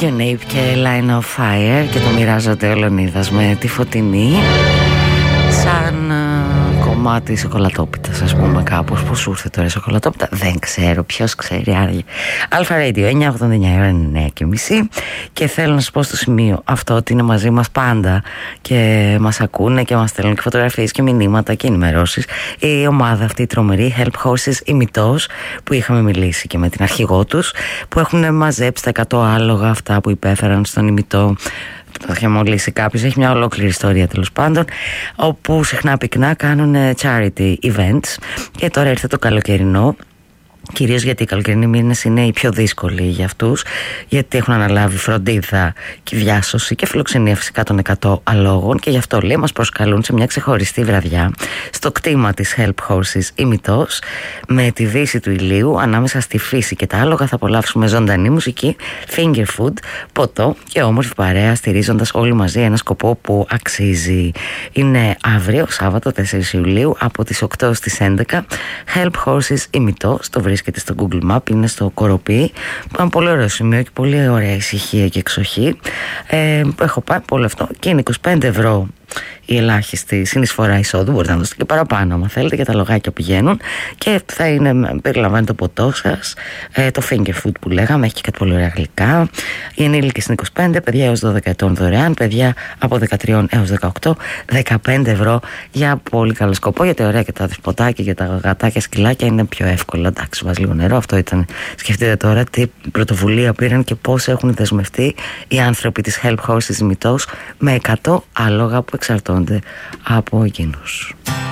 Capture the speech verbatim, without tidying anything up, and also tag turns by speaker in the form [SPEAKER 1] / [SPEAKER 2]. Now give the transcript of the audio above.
[SPEAKER 1] Nape και Line of Fire και το μοιράζονται ο Λεωνίδας με τη Φωτεινή σαν uh, κομμάτι σοκολατόπιτας, ας πούμε, κάπως. Πώς σου ήρθε τώρα η σοκολατόπιτα, δεν ξέρω, ποιος ξέρει. Άραγε. Αλφα Radio εννιά ογδόντα εννιά, ώρα είναι εννιά και μισή και θέλω να σας πω στο σημείο αυτό ότι είναι μαζί μας πάντα και μας ακούνε και μας στέλνουν και φωτογραφίες και μηνύματα και ενημερώσεις η ομάδα αυτή η τρομερή Help Horses ημιτός που είχαμε μιλήσει και με την αρχηγό τους, που έχουν μαζέψει τα εκατό άλογα αυτά που υπέφεραν στον ημιτό. Το είχε μολύσει κάποιος, έχει μια ολόκληρη ιστορία τέλος πάντων, όπου συχνά πυκνά κάνουν charity events και τώρα ήρθε το καλοκαιρινό. Κυρίως γιατί οι καλοκαιρινοί μήνες είναι οι πιο δύσκολοι για αυτούς, γιατί έχουν αναλάβει φροντίδα και διάσωση και φιλοξενία φυσικά των εκατό αλόγων, και γι' αυτό λέει μας προσκαλούν σε μια ξεχωριστή βραδιά στο κτήμα της Help Horses ημιτός, με τη δύση του ηλίου ανάμεσα στη φύση και τα άλογα. Θα απολαύσουμε ζωντανή μουσική, finger food, ποτό και όμορφη παρέα, στηρίζοντας όλοι μαζί ένα σκοπό που αξίζει. Είναι αύριο Σάββατο τέσσερις Ιουλίου από τις οκτώ στις έντεκα. Help Horses ημιτός, το βρίσκεται στο Google Map, είναι στο Κοροπή, που είναι πολύ ωραίο σημείο και πολύ ωραία ησυχία και εξοχή. Ε, έχω πάει πολύ αυτό και είναι είκοσι πέντε ευρώ η ελάχιστη συνεισφορά εισόδου. Μπορείτε να δώσετε και παραπάνω άμα θέλετε, και τα λογάκια πηγαίνουν, και θα είναι, περιλαμβάνει το ποτό σας, ε, το finger food που λέγαμε, έχει και κάτι πολύ ωραία γλυκά. Οι ενήλικες είναι είκοσι πέντε, παιδιά έως δώδεκα ετών δωρεάν, παιδιά από δεκατρία έως δεκαοκτώ δεκαπέντε ευρώ για πολύ καλό σκοπό. Γιατί ωραία και τα δεσποτάκια και τα γατάκια σκυλάκια είναι πιο εύκολο. Εντάξει, βάζει λίγο νερό, αυτό ήταν. Σκεφτείτε τώρα τι πρωτοβουλία πήραν και πώς έχουν δεσμευτεί οι άνθρωποι της Help Horses ημιτός με εκατό άλογα που εξαρτώνται από εκείνους.